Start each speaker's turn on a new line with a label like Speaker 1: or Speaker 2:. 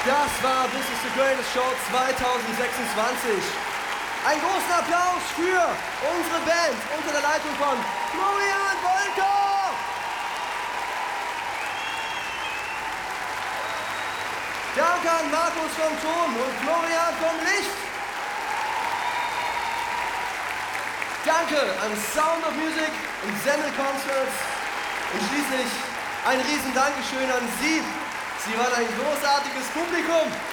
Speaker 1: Das war This is the Greatest Show 2026. Einen großen Applaus für unsere Band unter der Leitung von Florian Wolter. Danke an Markus vom Ton und Florian vom Licht. Danke an Sound of Music und Semmel Concerts. Und schließlich ein riesen Dankeschön an Sie. Sie waren ein großartiges Publikum.